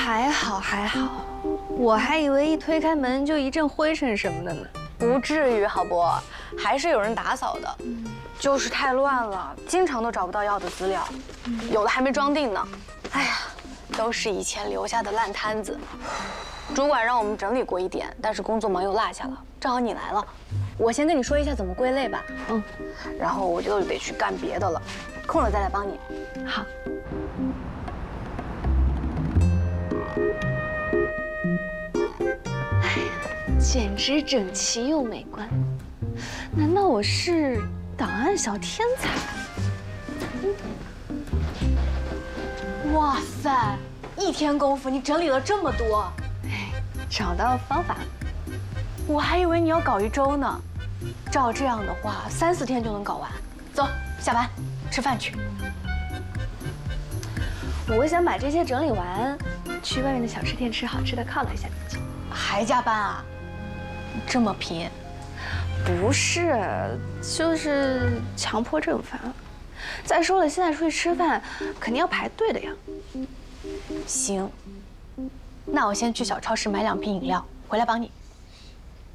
还好还好，我还以为一推开门就一阵灰尘什么的呢。 不至于，好不？还是有人打扫的，就是太乱了，经常都找不到要的资料，有的还没装订呢。哎呀，都是以前留下的烂摊子。主管让我们整理过一点，但是工作忙又落下了。正好你来了，我先跟你说一下怎么归类吧。然后我就得去干别的了，空了再来帮你。 好。哎呀，简直整齐又美观。难道我是档案小天才？ 哇塞，一天功夫你整理了这么多， 找到方法了。 我还以为你要搞一周呢。照这样的话，3、4天就能搞完。走，下班吃饭去。 我想把这些整理完，去外面的小吃店吃好吃的犒劳一下自己。 还加班啊？这么拼？ 不是，就是强迫症犯了。再说了，现在出去吃饭肯定要排队的呀。 行，那我先去小超市买2瓶饮料，回来帮你。